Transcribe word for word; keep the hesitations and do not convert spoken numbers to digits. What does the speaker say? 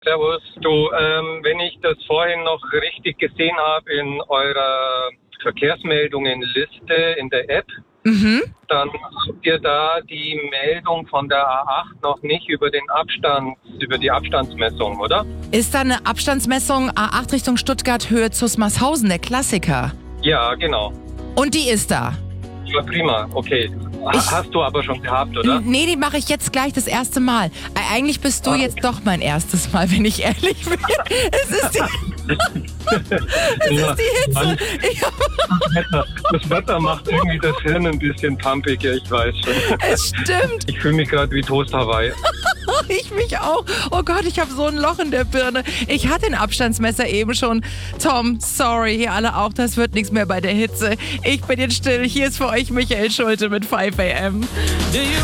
Servus. Du, ähm, wenn ich das vorhin noch richtig gesehen habe in eurer Verkehrsmeldungenliste in der App, Mhm. dann habt ihr da die Meldung von der A acht noch nicht über den Abstand, über die Abstandsmessung, oder? Ist da eine Abstandsmessung A acht Richtung Stuttgart, Höhe Zusmarshausen, der Klassiker? Ja, genau. Und die ist da? Ja, prima, okay. Ha- Ich- Hast du aber schon gehabt, oder? Nee, die mache ich jetzt gleich das erste Mal. Äh, Eigentlich bist du Ah, jetzt doch mein erstes Mal, wenn ich ehrlich bin. Es ist die, es Ja, ist die Mann, Hitze. Ich, das, Wetter, das Wetter macht irgendwie das Hirn ein bisschen pumpiger, ich weiß schon. es stimmt. Ich fühle mich gerade wie Toast Hawaii. Ich mich auch. Oh Gott, ich habe so ein Loch in der Birne. Ich hatte den Abstandsmesser eben schon. Tom, sorry, hier alle auch, das wird nichts mehr bei der Hitze. Ich bin jetzt still. Hier ist für euch Michael Schulte mit five a m.